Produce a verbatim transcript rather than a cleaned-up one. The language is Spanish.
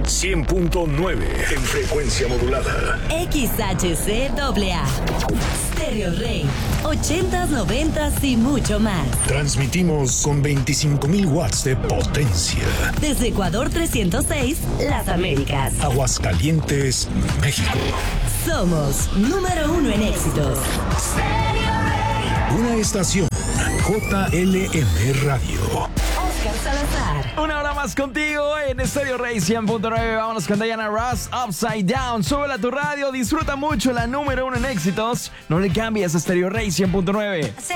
cien punto nueve en frecuencia modulada. X H C A A. Stereo Rey. ochentas, noventas y mucho más. Transmitimos con veinticinco mil watts de potencia. Desde Ecuador trescientos seis, Las Américas. Aguascalientes, México. Somos número uno en éxitos. Una estación J L M Radio. Oscar Salazar. Una hora más contigo en Stereo Rey cien punto nueve. Vámonos con Diana Ross, Upside Down. Súbela a tu radio, disfruta mucho la número uno en éxitos. No le cambies a Stereo Rey cien punto nueve.